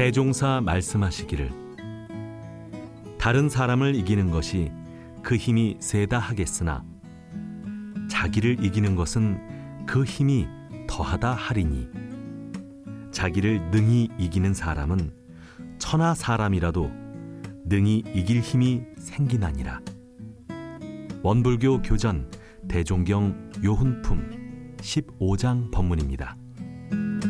대종사 말씀하시기를 다른 사람을 이기는 것이 그 힘이 세다 하겠으나 자기를 이기는 것은 그 힘이 더하다 하리니 자기를 능히 이기는 사람은 천하 사람이라도 능히 이길 힘이 생기나니라. 원불교 교전 대종경 요훈품 15장 법문입니다.